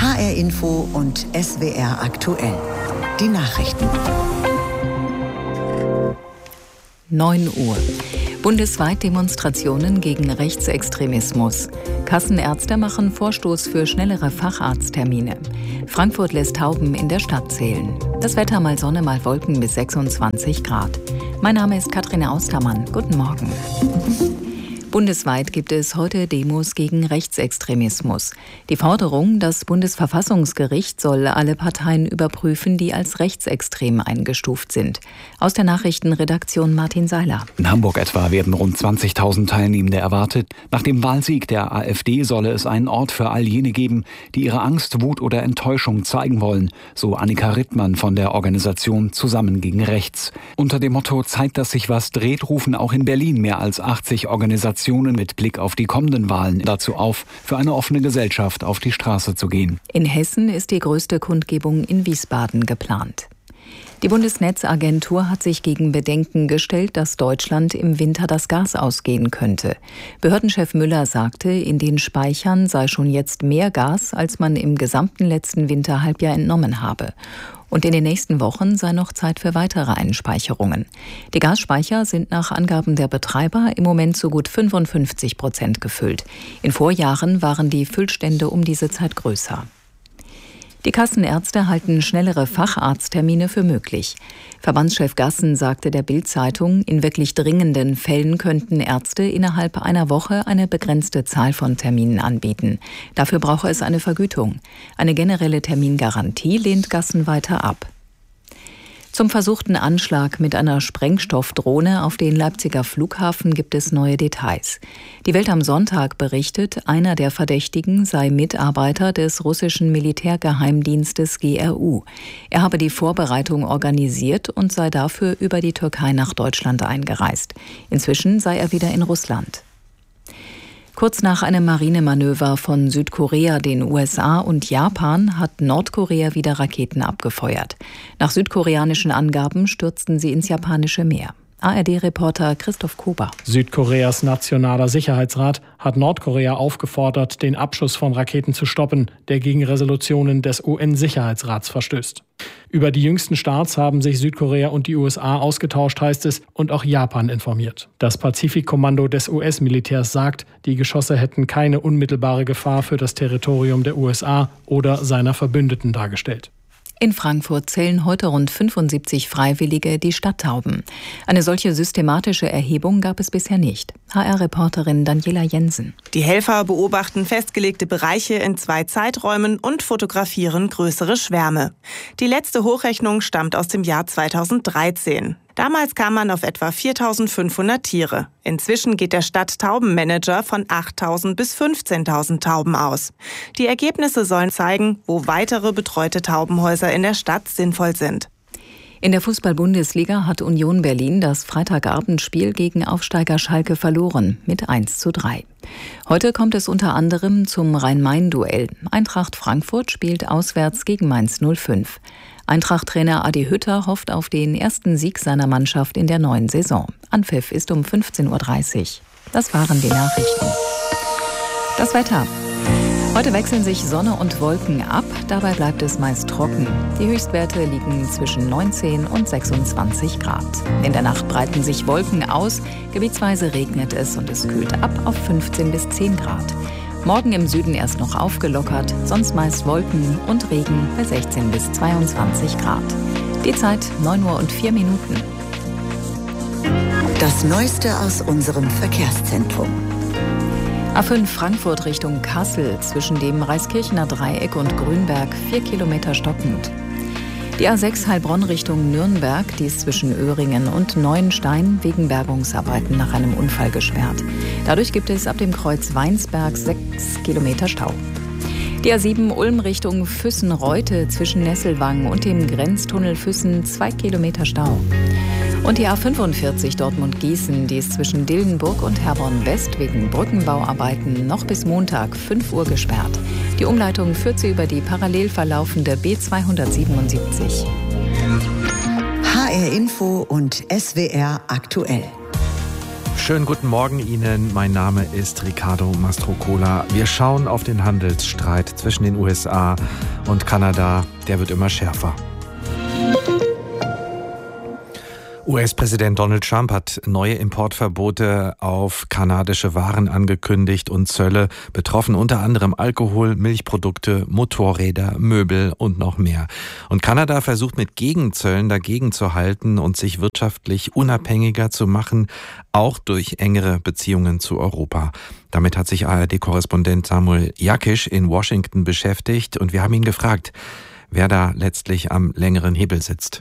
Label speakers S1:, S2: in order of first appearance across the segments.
S1: HR Info und SWR aktuell. Die Nachrichten.
S2: 9 Uhr. Bundesweit Demonstrationen gegen Rechtsextremismus. Kassenärzte machen Vorstoß für schnellere Facharzttermine. Frankfurt lässt Tauben in der Stadt zählen. Das Wetter mal Sonne, mal Wolken bis 26 Grad. Mein Name ist Katharina Austermann. Guten Morgen. Bundesweit gibt es heute Demos gegen Rechtsextremismus. Die Forderung, das Bundesverfassungsgericht soll alle Parteien überprüfen, die als rechtsextrem eingestuft sind. Aus der Nachrichtenredaktion Martin Seiler.
S3: In Hamburg etwa werden rund 20.000 Teilnehmende erwartet. Nach dem Wahlsieg der AfD solle es einen Ort für all jene geben, die ihre Angst, Wut oder Enttäuschung zeigen wollen, so Annika Rittmann von der Organisation Zusammen gegen Rechts. Unter dem Motto „Zeigt, dass sich was dreht“, rufen auch in Berlin mehr als 80 Organisationen mit Blick auf die kommenden Wahlen dazu auf, für eine offene Gesellschaft auf die Straße zu gehen.
S2: In Hessen ist die größte Kundgebung in Wiesbaden geplant. Die Bundesnetzagentur hat sich gegen Bedenken gestellt, dass Deutschland im Winter das Gas ausgehen könnte. Behördenchef Müller sagte, in den Speichern sei schon jetzt mehr Gas, als man im gesamten letzten Winterhalbjahr entnommen habe. Und in den nächsten Wochen sei noch Zeit für weitere Einspeicherungen. Die Gasspeicher sind nach Angaben der Betreiber im Moment zu gut 55% gefüllt. In Vorjahren waren die Füllstände um diese Zeit größer. Die Kassenärzte halten schnellere Facharzttermine für möglich. Verbandschef Gassen sagte der Bild-Zeitung, in wirklich dringenden Fällen könnten Ärzte innerhalb einer Woche eine begrenzte Zahl von Terminen anbieten. Dafür brauche es eine Vergütung. Eine generelle Termingarantie lehnt Gassen weiter ab. Zum versuchten Anschlag mit einer Sprengstoffdrohne auf den Leipziger Flughafen gibt es neue Details. Die Welt am Sonntag berichtet, einer der Verdächtigen sei Mitarbeiter des russischen Militärgeheimdienstes GRU. Er habe die Vorbereitung organisiert und sei dafür über die Türkei nach Deutschland eingereist. Inzwischen sei er wieder in Russland. Kurz nach einem Marinemanöver von Südkorea, den USA und Japan hat Nordkorea wieder Raketen abgefeuert. Nach südkoreanischen Angaben stürzten sie ins japanische Meer. ARD-Reporter Christoph Kober.
S4: Südkoreas Nationaler Sicherheitsrat hat Nordkorea aufgefordert, den Abschuss von Raketen zu stoppen, der gegen Resolutionen des UN-Sicherheitsrats verstößt. Über die jüngsten Starts haben sich Südkorea und die USA ausgetauscht, heißt es, und auch Japan informiert. Das Pazifikkommando des US-Militärs sagt, die Geschosse hätten keine unmittelbare Gefahr für das Territorium der USA oder seiner Verbündeten dargestellt.
S2: In Frankfurt zählen heute rund 75 Freiwillige die Stadttauben. Eine solche systematische Erhebung gab es bisher nicht. HR-Reporterin Daniela Jensen.
S5: Die Helfer beobachten festgelegte Bereiche in 2 Zeiträumen und fotografieren größere Schwärme. Die letzte Hochrechnung stammt aus dem Jahr 2013. Damals kam man auf etwa 4.500 Tiere. Inzwischen geht der Stadttaubenmanager von 8.000 bis 15.000 Tauben aus. Die Ergebnisse sollen zeigen, wo weitere betreute Taubenhäuser in der Stadt sinnvoll sind.
S2: In der Fußball-Bundesliga hat Union Berlin das Freitagabendspiel gegen Aufsteiger Schalke verloren mit 1:3. Heute kommt es unter anderem zum Rhein-Main-Duell. Eintracht Frankfurt spielt auswärts gegen Mainz 05. Eintracht-Trainer Adi Hütter hofft auf den ersten Sieg seiner Mannschaft in der neuen Saison. Anpfiff ist um 15:30 Uhr. Das waren die Nachrichten. Das Wetter. Heute wechseln sich Sonne und Wolken ab, dabei bleibt es meist trocken. Die Höchstwerte liegen zwischen 19 und 26 Grad. In der Nacht breiten sich Wolken aus, gebietsweise regnet es und es kühlt ab auf 15 bis 10 Grad. Morgen im Süden erst noch aufgelockert, sonst meist Wolken und Regen bei 16 bis 22 Grad. Die Zeit 9:04 Uhr.
S1: Das Neueste aus unserem Verkehrszentrum.
S2: A5 Frankfurt Richtung Kassel, zwischen dem Reiskirchener Dreieck und Grünberg 4 Kilometer stockend. Die A6 Heilbronn Richtung Nürnberg, die ist zwischen Öhringen und Neuenstein wegen Bergungsarbeiten nach einem Unfall gesperrt. Dadurch gibt es ab dem Kreuz Weinsberg 6 Kilometer Stau. Die A7 Ulm Richtung Füssen-Reute, zwischen Nesselwang und dem Grenztunnel Füssen 2 Kilometer Stau. Und die A45 Dortmund-Gießen, die ist zwischen Dillenburg und Herborn-West wegen Brückenbauarbeiten noch bis Montag 5 Uhr gesperrt. Die Umleitung führt sie über die parallel verlaufende B277.
S1: HR Info und SWR aktuell.
S6: Schönen guten Morgen Ihnen. Mein Name ist Ricardo Mastrocola. Wir schauen auf den Handelsstreit zwischen den USA und Kanada. Der wird immer schärfer. US-Präsident Donald Trump hat neue Importverbote auf kanadische Waren angekündigt und Zölle betroffen unter anderem Alkohol, Milchprodukte, Motorräder, Möbel und noch mehr. Und Kanada versucht mit Gegenzöllen dagegen zu halten und sich wirtschaftlich unabhängiger zu machen, auch durch engere Beziehungen zu Europa. Damit hat sich ARD-Korrespondent Samuel Jakisch in Washington beschäftigt und wir haben ihn gefragt, wer da letztlich am längeren Hebel sitzt.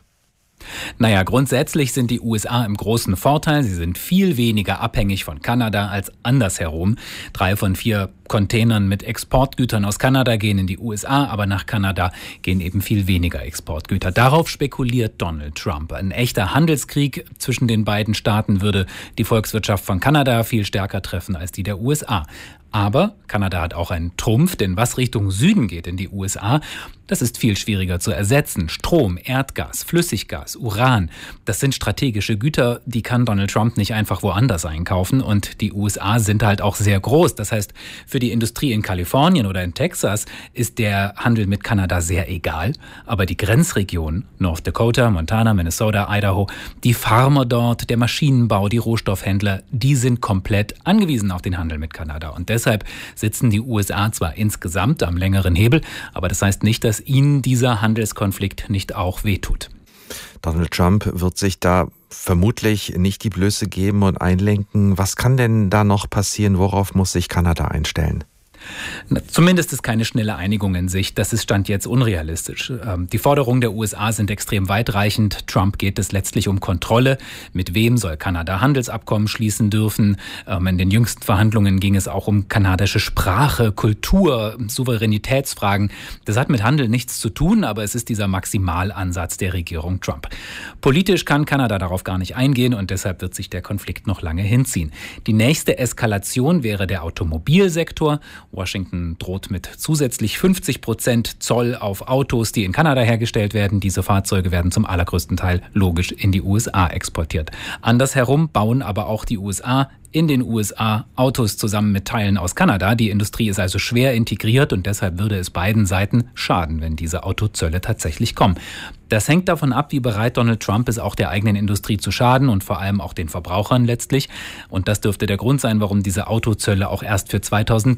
S7: Naja, grundsätzlich sind die USA im großen Vorteil. Sie sind viel weniger abhängig von Kanada als andersherum. 3 von 4 Containern mit Exportgütern aus Kanada gehen in die USA, aber nach Kanada gehen eben viel weniger Exportgüter. Darauf spekuliert Donald Trump. Ein echter Handelskrieg zwischen den beiden Staaten würde die Volkswirtschaft von Kanada viel stärker treffen als die der USA. Aber Kanada hat auch einen Trumpf, denn was Richtung Süden geht in die USA, das ist viel schwieriger zu ersetzen. Strom, Erdgas, Flüssiggas, Uran, das sind strategische Güter, die kann Donald Trump nicht einfach woanders einkaufen. Und die USA sind halt auch sehr groß. Das heißt, für die Industrie in Kalifornien oder in Texas ist der Handel mit Kanada sehr egal. Aber die Grenzregionen, North Dakota, Montana, Minnesota, Idaho, die Farmer dort, der Maschinenbau, die Rohstoffhändler, die sind komplett angewiesen auf den Handel mit Kanada. Und deshalb sitzen die USA zwar insgesamt am längeren Hebel, aber das heißt nicht, dass ihnen dieser Handelskonflikt nicht auch wehtut.
S6: Donald Trump wird sich da vermutlich nicht die Blöße geben und einlenken. Was kann denn da noch passieren? Worauf muss sich Kanada einstellen?
S7: Zumindest ist keine schnelle Einigung in Sicht. Das ist Stand jetzt unrealistisch. Die Forderungen der USA sind extrem weitreichend. Trump geht es letztlich um Kontrolle. Mit wem soll Kanada Handelsabkommen schließen dürfen? In den jüngsten Verhandlungen ging es auch um kanadische Sprache, Kultur, Souveränitätsfragen. Das hat mit Handel nichts zu tun, aber es ist dieser Maximalansatz der Regierung Trump. Politisch kann Kanada darauf gar nicht eingehen und deshalb wird sich der Konflikt noch lange hinziehen. Die nächste Eskalation wäre der Automobilsektor. Washington droht mit zusätzlich 50% Zoll auf Autos, die in Kanada hergestellt werden. Diese Fahrzeuge werden zum allergrößten Teil logisch in die USA exportiert. Andersherum bauen aber auch die USA in den USA Autos zusammen mit Teilen aus Kanada. Die Industrie ist also schwer integriert und deshalb würde es beiden Seiten schaden, wenn diese Autozölle tatsächlich kommen. Das hängt davon ab, wie bereit Donald Trump ist, auch der eigenen Industrie zu schaden und vor allem auch den Verbrauchern letztlich. Und das dürfte der Grund sein, warum diese Autozölle auch erst für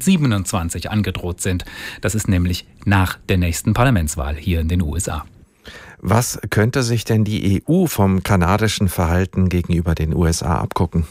S7: 2027 angedroht sind. Das ist nämlich nach der nächsten Parlamentswahl hier in den USA.
S6: Was könnte sich denn die EU vom kanadischen Verhalten gegenüber den USA abgucken?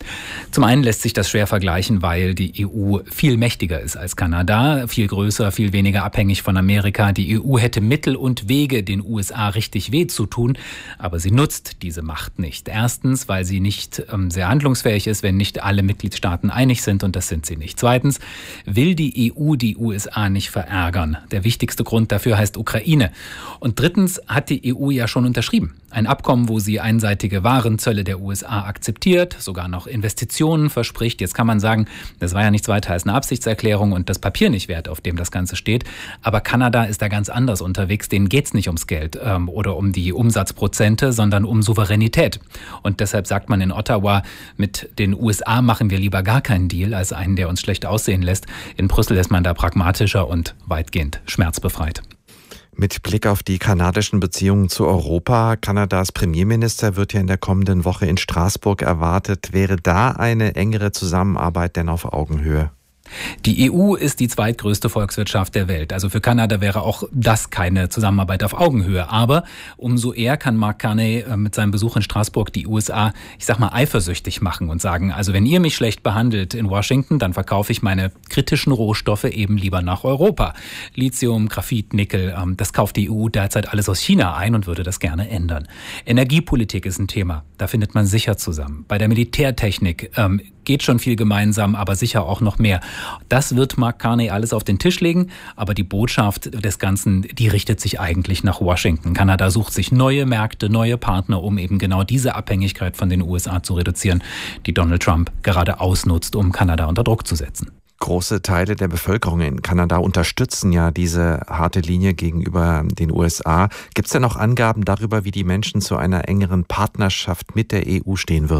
S7: Zum einen lässt sich das schwer vergleichen, weil die EU viel mächtiger ist als Kanada, viel größer, viel weniger abhängig von Amerika. Die EU hätte Mittel und Wege, den USA richtig weh zu tun, aber sie nutzt diese Macht nicht. Erstens, weil sie nicht sehr handlungsfähig ist, wenn nicht alle Mitgliedstaaten einig sind, und das sind sie nicht. Zweitens, will die EU die USA nicht verärgern. Der wichtigste Grund dafür heißt Ukraine. Und drittens hat die EU ja schon unterschrieben. Ein Abkommen, wo sie einseitige Warenzölle der USA akzeptiert, sogar noch Investitionen verspricht. Jetzt kann man sagen, das war ja nichts weiter als eine Absichtserklärung und das Papier nicht wert, auf dem das Ganze steht. Aber Kanada ist da ganz anders unterwegs. Denen geht's nicht ums Geld oder um die Umsatzprozente, sondern um Souveränität. Und deshalb sagt man in Ottawa, mit den USA machen wir lieber gar keinen Deal als einen, der uns schlecht aussehen lässt. In Brüssel ist man da pragmatischer und weitgehend schmerzbefreit.
S6: Mit Blick auf die kanadischen Beziehungen zu Europa, Kanadas Premierminister wird ja in der kommenden Woche in Straßburg erwartet. Wäre da eine engere Zusammenarbeit denn auf Augenhöhe?
S7: Die EU ist die zweitgrößte Volkswirtschaft der Welt. Also für Kanada wäre auch das keine Zusammenarbeit auf Augenhöhe. Aber umso eher kann Mark Carney mit seinem Besuch in Straßburg die USA, eifersüchtig machen und sagen, also wenn ihr mich schlecht behandelt in Washington, dann verkaufe ich meine kritischen Rohstoffe eben lieber nach Europa. Lithium, Graphit, Nickel, das kauft die EU derzeit alles aus China ein und würde das gerne ändern. Energiepolitik ist ein Thema. Da findet man sicher zusammen. Bei der Militärtechnik geht schon viel gemeinsam, aber sicher auch noch mehr. Das wird Mark Carney alles auf den Tisch legen, aber die Botschaft des Ganzen, die richtet sich eigentlich nach Washington. Kanada sucht sich neue Märkte, neue Partner, um eben genau diese Abhängigkeit von den USA zu reduzieren, die Donald Trump gerade ausnutzt, um Kanada unter Druck zu setzen.
S6: Große Teile der Bevölkerung in Kanada unterstützen ja diese harte Linie gegenüber den USA. Gibt es denn noch Angaben darüber, wie die Menschen zu einer engeren Partnerschaft mit der EU stehen würden?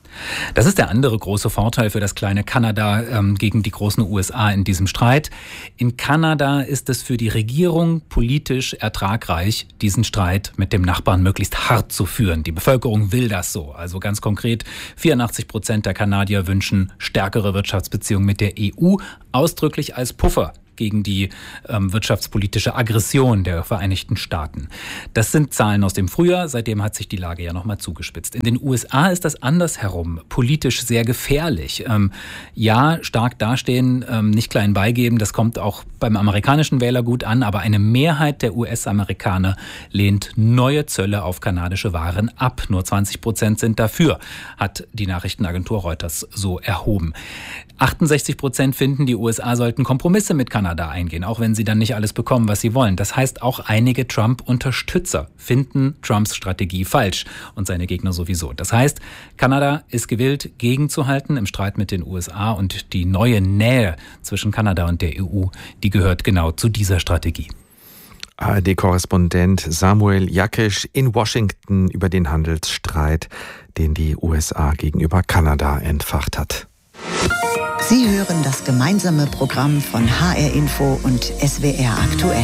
S7: Das ist der andere große Vorteil für das kleine Kanada gegen die großen USA in diesem Streit. In Kanada ist es für die Regierung politisch ertragreich, diesen Streit mit dem Nachbarn möglichst hart zu führen. Die Bevölkerung will das so. Also ganz konkret, 84% der Kanadier wünschen stärkere Wirtschaftsbeziehungen mit der EU, ausdrücklich als Puffer gegen die wirtschaftspolitische Aggression der Vereinigten Staaten. Das sind Zahlen aus dem Frühjahr. Seitdem hat sich die Lage ja nochmal zugespitzt. In den USA ist das andersherum, politisch sehr gefährlich. Ja, stark dastehen, nicht klein beigeben, das kommt auch beim amerikanischen Wähler gut an, aber eine Mehrheit der US-Amerikaner lehnt neue Zölle auf kanadische Waren ab. Nur 20% sind dafür, hat die Nachrichtenagentur Reuters so erhoben. 68% finden, die USA sollten Kompromisse mit Kanada eingehen, auch wenn sie dann nicht alles bekommen, was sie wollen. Das heißt, auch einige Trump-Unterstützer finden Trumps Strategie falsch und seine Gegner sowieso. Das heißt, Kanada ist gewillt, gegenzuhalten im Streit mit den USA und die neue Nähe zwischen Kanada und der EU, die gehört genau zu dieser Strategie.
S6: ARD-Korrespondent Samuel Jakisch in Washington über den Handelsstreit, den die USA gegenüber Kanada entfacht hat.
S1: Sie hören das gemeinsame Programm von HR Info und SWR aktuell.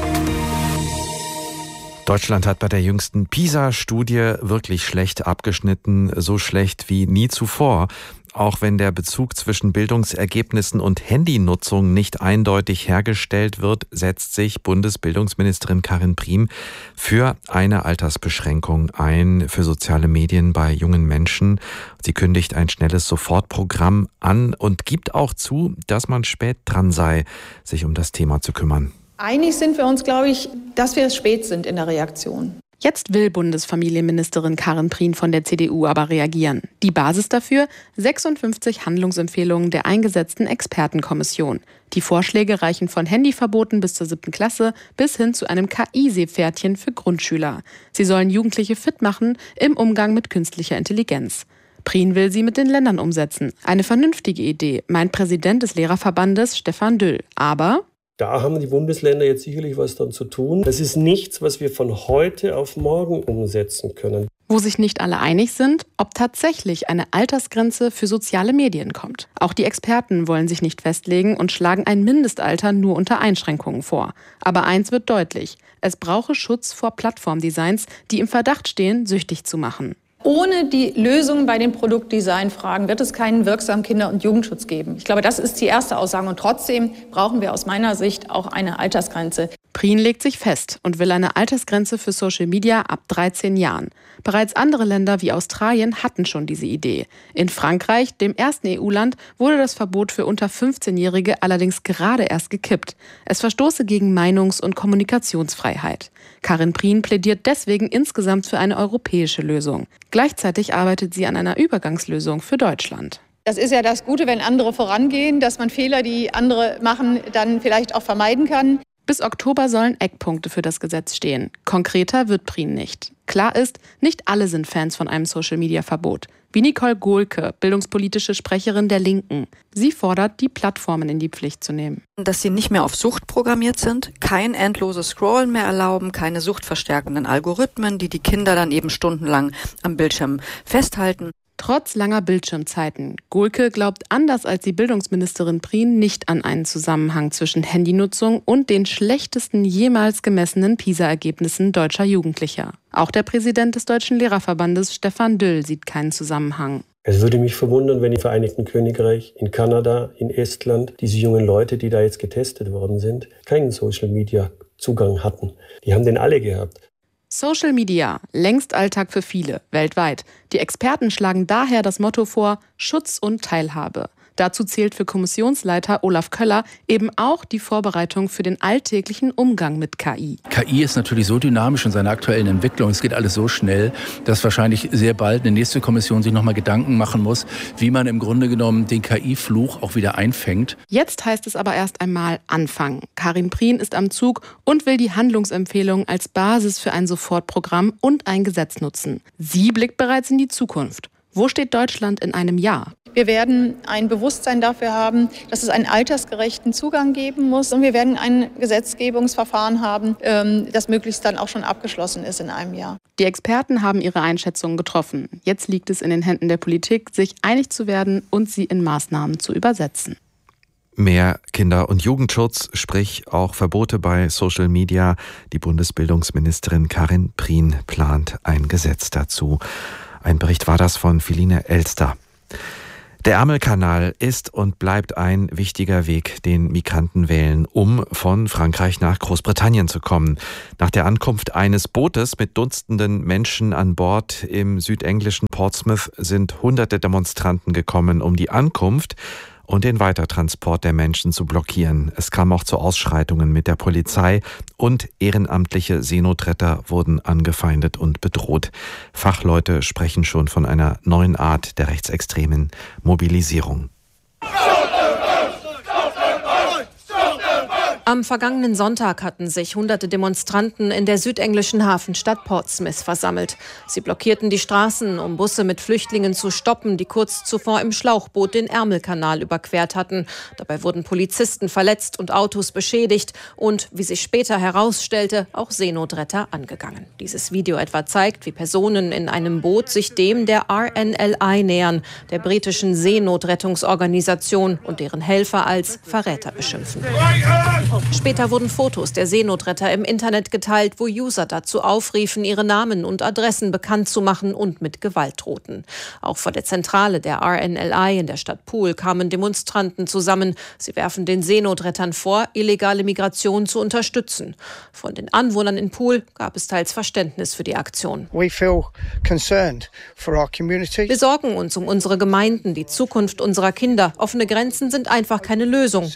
S6: Deutschland hat bei der jüngsten PISA-Studie wirklich schlecht abgeschnitten, so schlecht wie nie zuvor. Auch wenn der Bezug zwischen Bildungsergebnissen und Handynutzung nicht eindeutig hergestellt wird, setzt sich Bundesbildungsministerin Karin Prien für eine Altersbeschränkung ein für soziale Medien bei jungen Menschen. Sie kündigt ein schnelles Sofortprogramm an und gibt auch zu, dass man spät dran sei, sich um das Thema zu kümmern.
S8: Einig sind wir uns, glaube ich, dass wir spät sind in der Reaktion.
S9: Jetzt will Bundesfamilienministerin Karin Prien von der CDU aber reagieren. Die Basis dafür: 56 Handlungsempfehlungen der eingesetzten Expertenkommission. Die Vorschläge reichen von Handyverboten bis zur 7. Klasse bis hin zu einem KI-Seepferdchen für Grundschüler. Sie sollen Jugendliche fit machen im Umgang mit künstlicher Intelligenz. Prien will sie mit den Ländern umsetzen. Eine vernünftige Idee, meint Präsident des Lehrerverbandes Stefan Düll. Aber
S10: da haben die Bundesländer jetzt sicherlich was dran zu tun. Das ist nichts, was wir von heute auf morgen umsetzen können.
S9: Wo sich nicht alle einig sind, ob tatsächlich eine Altersgrenze für soziale Medien kommt. Auch die Experten wollen sich nicht festlegen und schlagen ein Mindestalter nur unter Einschränkungen vor. Aber eins wird deutlich: Es brauche Schutz vor Plattformdesigns, die im Verdacht stehen, süchtig zu machen.
S8: Ohne die Lösung bei den Produktdesignfragen wird es keinen wirksamen Kinder- und Jugendschutz geben. Ich glaube, das ist die erste Aussage. Und trotzdem brauchen wir aus meiner Sicht auch eine Altersgrenze.
S9: Prien legt sich fest und will eine Altersgrenze für Social Media ab 13 Jahren. Bereits andere Länder wie Australien hatten schon diese Idee. In Frankreich, dem ersten EU-Land, wurde das Verbot für unter 15-Jährige allerdings gerade erst gekippt. Es verstoße gegen Meinungs- und Kommunikationsfreiheit. Karin Prien plädiert deswegen insgesamt für eine europäische Lösung. Gleichzeitig arbeitet sie an einer Übergangslösung für Deutschland.
S8: Das ist ja das Gute, wenn andere vorangehen, dass man Fehler, die andere machen, dann vielleicht auch vermeiden kann.
S9: Bis Oktober sollen Eckpunkte für das Gesetz stehen. Konkreter wird Prien nicht. Klar ist, nicht alle sind Fans von einem Social-Media-Verbot. Wie Nicole Gohlke, bildungspolitische Sprecherin der Linken. Sie fordert, die Plattformen in die Pflicht zu nehmen.
S11: Dass sie nicht mehr auf Sucht programmiert sind, kein endloses Scrollen mehr erlauben, keine suchtverstärkenden Algorithmen, die Kinder dann eben stundenlang am Bildschirm festhalten.
S9: Trotz langer Bildschirmzeiten. Gohlke glaubt anders als die Bildungsministerin Prien nicht an einen Zusammenhang zwischen Handynutzung und den schlechtesten jemals gemessenen PISA-Ergebnissen deutscher Jugendlicher. Auch der Präsident des Deutschen Lehrerverbandes Stefan Düll sieht keinen Zusammenhang.
S10: Es würde mich verwundern, wenn im Vereinigten Königreich, in Kanada, in Estland diese jungen Leute, die da jetzt getestet worden sind, keinen Social-Media-Zugang hatten. Die haben den alle gehabt.
S9: Social Media, längst Alltag für viele, weltweit. Die Experten schlagen daher das Motto vor: Schutz und Teilhabe. Dazu zählt für Kommissionsleiter Olaf Köller eben auch die Vorbereitung für den alltäglichen Umgang mit KI.
S12: KI ist natürlich so dynamisch in seiner aktuellen Entwicklung, es geht alles so schnell, dass wahrscheinlich sehr bald eine nächste Kommission sich nochmal Gedanken machen muss, wie man im Grunde genommen den KI-Fluch auch wieder einfängt.
S9: Jetzt heißt es aber erst einmal anfangen. Karin Prien ist am Zug und will die Handlungsempfehlung als Basis für ein Sofortprogramm und ein Gesetz nutzen. Sie blickt bereits in die Zukunft. Wo steht Deutschland in einem Jahr?
S8: Wir werden ein Bewusstsein dafür haben, dass es einen altersgerechten Zugang geben muss. Und wir werden ein Gesetzgebungsverfahren haben, das möglichst dann auch schon abgeschlossen ist in einem Jahr.
S9: Die Experten haben ihre Einschätzungen getroffen. Jetzt liegt es in den Händen der Politik, sich einig zu werden und sie in Maßnahmen zu übersetzen.
S6: Mehr Kinder- und Jugendschutz, sprich auch Verbote bei Social Media. Die Bundesbildungsministerin Karin Prien plant ein Gesetz dazu. Ein Bericht war das von Philine Elster. Der Ärmelkanal ist und bleibt ein wichtiger Weg, den Migranten wählen, um von Frankreich nach Großbritannien zu kommen. Nach der Ankunft eines Bootes mit dutzenden Menschen an Bord im südenglischen Portsmouth sind hunderte Demonstranten gekommen, um die Ankunft und den Weitertransport der Menschen zu blockieren. Es kam auch zu Ausschreitungen mit der Polizei und ehrenamtliche Seenotretter wurden angefeindet und bedroht. Fachleute sprechen schon von einer neuen Art der rechtsextremen Mobilisierung.
S13: Am vergangenen Sonntag hatten sich hunderte Demonstranten in der südenglischen Hafenstadt Portsmouth versammelt. Sie blockierten die Straßen, um Busse mit Flüchtlingen zu stoppen, die kurz zuvor im Schlauchboot den Ärmelkanal überquert hatten. Dabei wurden Polizisten verletzt und Autos beschädigt und, wie sich später herausstellte, auch Seenotretter angegangen. Dieses Video etwa zeigt, wie Personen in einem Boot sich dem der RNLI nähern, der britischen Seenotrettungsorganisation, und deren Helfer als Verräter beschimpfen. Später wurden Fotos der Seenotretter im Internet geteilt, wo User dazu aufriefen, ihre Namen und Adressen bekannt zu machen und mit Gewalt drohten. Auch vor der Zentrale der RNLI in der Stadt Poole kamen Demonstranten zusammen. Sie werfen den Seenotrettern vor, illegale Migration zu unterstützen. Von den Anwohnern in Poole gab es teils Verständnis für die Aktion. Wir sorgen uns um unsere Gemeinden, die Zukunft unserer Kinder. Offene Grenzen sind einfach keine Lösung,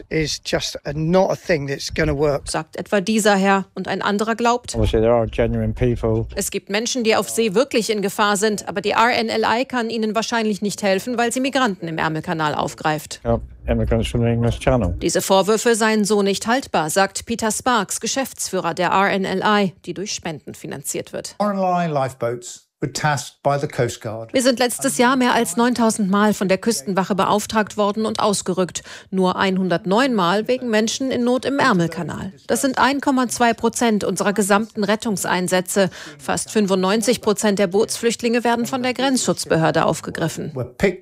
S13: sagt etwa dieser Herr, und ein anderer glaubt, es gibt Menschen, die auf See wirklich in Gefahr sind, aber die RNLI kann ihnen wahrscheinlich nicht helfen, weil sie Migranten im Ärmelkanal aufgreift. Diese Vorwürfe seien so nicht haltbar, sagt Peter Sparks, Geschäftsführer der RNLI, die durch Spenden finanziert wird. Wir sind letztes Jahr mehr als 9.000 Mal von der Küstenwache beauftragt worden und ausgerückt. Nur 109 Mal wegen Menschen in Not im Ärmelkanal. Das sind 1,2% unserer gesamten Rettungseinsätze. Fast 95% der Bootsflüchtlinge werden von der Grenzschutzbehörde aufgegriffen.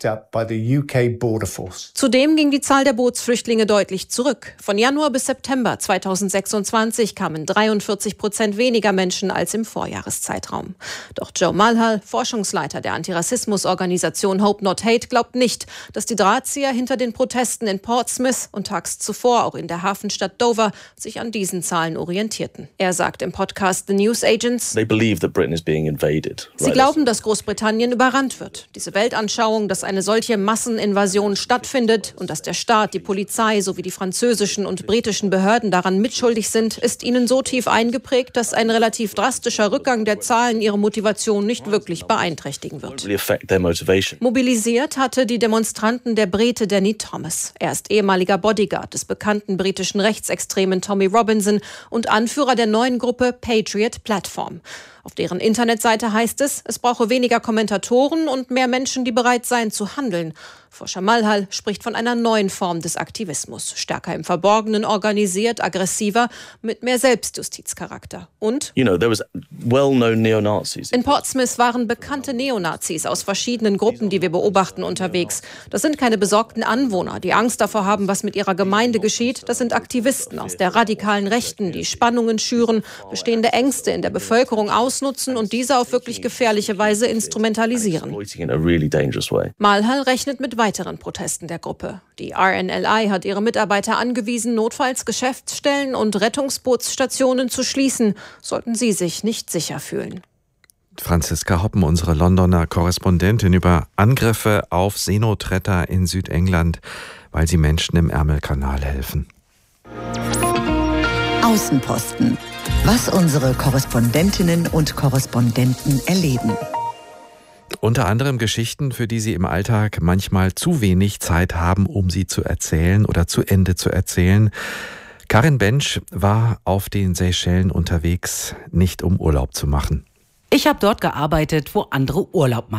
S13: Zudem ging die Zahl der Bootsflüchtlinge deutlich zurück. Von Januar bis September 2026 kamen 43% weniger Menschen als im Vorjahreszeitraum. Doch Joe Mulhall, Forschungsleiter der Antirassismusorganisation Hope Not Hate, glaubt nicht, dass die Drahtzieher hinter den Protesten in Portsmouth und tags zuvor auch in der Hafenstadt Dover sich an diesen Zahlen orientierten. Er sagt im Podcast The News Agents, Sie glauben, dass Großbritannien überrannt wird. Diese Weltanschauung, dass eine solche Masseninvasion stattfindet und dass der Staat, die Polizei sowie die französischen und britischen Behörden daran mitschuldig sind, ist ihnen so tief eingeprägt, dass ein relativ drastischer Rückgang der Zahlen ihre Motivation nicht wirklich beeinträchtigen wird. Mobilisiert hatte die Demonstranten der Brite Danny Thomas. Er ist ehemaliger Bodyguard des bekannten britischen Rechtsextremen Tommy Robinson und Anführer der neuen Gruppe Patriot Platform. Auf deren Internetseite heißt es, es brauche weniger Kommentatoren und mehr Menschen, die bereit seien zu handeln. Forscher Mulhall spricht von einer neuen Form des Aktivismus. Stärker im Verborgenen organisiert, aggressiver, mit mehr Selbstjustizcharakter. Und in Portsmouth waren bekannte Neonazis aus verschiedenen Gruppen, die wir beobachten, unterwegs. Das sind keine besorgten Anwohner, die Angst davor haben, was mit ihrer Gemeinde geschieht. Das sind Aktivisten aus der radikalen Rechten, die Spannungen schüren, bestehende Ängste in der Bevölkerung ausnutzen und diese auf wirklich gefährliche Weise instrumentalisieren. Mulhall rechnet mit weiteren Protesten der Gruppe. Die RNLI hat ihre Mitarbeiter angewiesen, notfalls Geschäftsstellen und Rettungsbootsstationen zu schließen, sollten sie sich nicht sicher fühlen.
S6: Franziska Hoppen, unsere Londoner Korrespondentin, über Angriffe auf Seenotretter in Südengland, weil sie Menschen im Ärmelkanal helfen.
S1: Außenposten. Was unsere Korrespondentinnen und Korrespondenten erleben.
S6: Unter anderem Geschichten, für die sie im Alltag manchmal zu wenig Zeit haben, um sie zu erzählen oder zu Ende zu erzählen. Karin Bensch war auf den Seychellen unterwegs, nicht um Urlaub zu machen.
S14: Ich habe dort gearbeitet, wo andere Urlaub machen.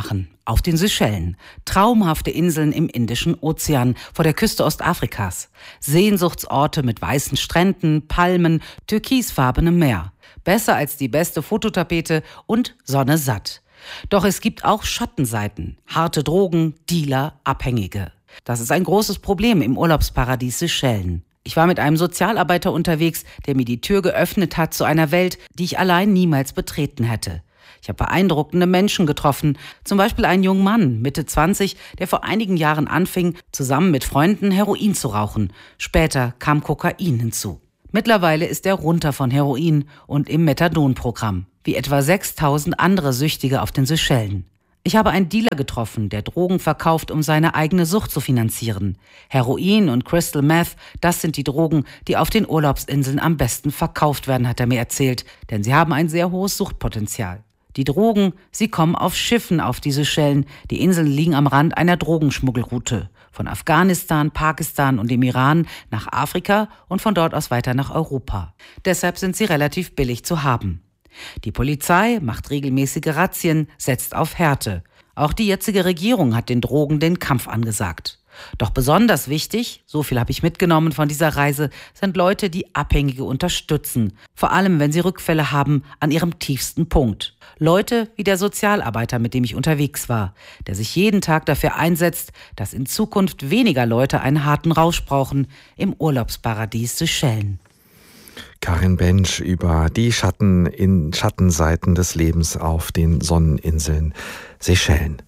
S14: auf den Seychellen. Traumhafte Inseln im Indischen Ozean vor der Küste Ostafrikas. Sehnsuchtsorte mit weißen Stränden, Palmen, türkisfarbenem Meer. Besser als die beste Fototapete und Sonne satt. Doch es gibt auch Schattenseiten. Harte Drogen, Dealer, Abhängige. Das ist ein großes Problem im Urlaubsparadies Seychellen. Ich war mit einem Sozialarbeiter unterwegs, der mir die Tür geöffnet hat zu einer Welt, die ich allein niemals betreten hätte. Ich habe beeindruckende Menschen getroffen, zum Beispiel einen jungen Mann, Mitte 20, der vor einigen Jahren anfing, zusammen mit Freunden Heroin zu rauchen. Später kam Kokain hinzu. Mittlerweile ist er runter von Heroin und im Methadon-Programm, wie etwa 6.000 andere Süchtige auf den Seychellen. Ich habe einen Dealer getroffen, der Drogen verkauft, um seine eigene Sucht zu finanzieren. Heroin und Crystal Meth, das sind die Drogen, die auf den Urlaubsinseln am besten verkauft werden, hat er mir erzählt, denn sie haben ein sehr hohes Suchtpotenzial. Die Drogen, sie kommen auf Schiffen auf die Seychellen. Die Inseln liegen am Rand einer Drogenschmuggelroute. Von Afghanistan, Pakistan und dem Iran nach Afrika und von dort aus weiter nach Europa. Deshalb sind sie relativ billig zu haben. Die Polizei macht regelmäßige Razzien, setzt auf Härte. Auch die jetzige Regierung hat den Drogen den Kampf angesagt. Doch besonders wichtig, so viel habe ich mitgenommen von dieser Reise, sind Leute, die Abhängige unterstützen. Vor allem, wenn sie Rückfälle haben an ihrem tiefsten Punkt. Leute wie der Sozialarbeiter, mit dem ich unterwegs war, der sich jeden Tag dafür einsetzt, dass in Zukunft weniger Leute einen harten Rausch brauchen im Urlaubsparadies Seychellen.
S6: Karin Bensch über die Schattenseiten des Lebens auf den Sonneninseln Seychellen.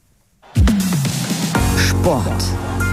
S1: Sport.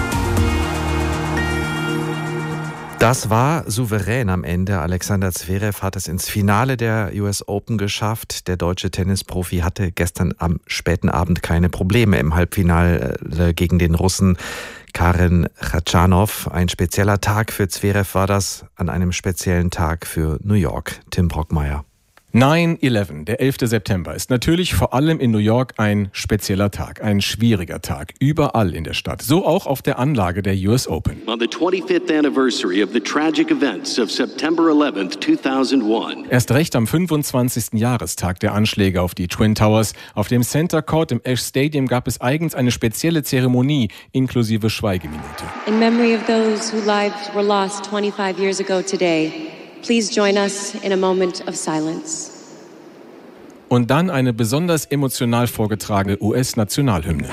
S6: Das war souverän am Ende. Alexander Zverev hat es ins Finale der US Open geschafft. Der deutsche Tennisprofi hatte gestern am späten Abend keine Probleme im Halbfinale gegen den Russen Karen Khachanov. Ein spezieller Tag für Zverev war das, an einem speziellen Tag für New York. Tim Brockmeier.
S15: 9/11, der 11. September, ist natürlich vor allem in New York ein spezieller Tag, ein schwieriger Tag, überall in der Stadt, so auch auf der Anlage der US Open.
S16: On the 25th anniversary of the tragic events of September 11th, 2001.
S15: Erst recht am 25. Jahrestag der Anschläge auf die Twin Towers. Auf dem Center Court im Ash Stadium gab es eigens eine spezielle Zeremonie, inklusive Schweigeminute.
S17: In memory of those whose lives were lost 25 years ago today. Please join us in a moment of silence.
S15: Und dann eine besonders emotional vorgetragene US-Nationalhymne.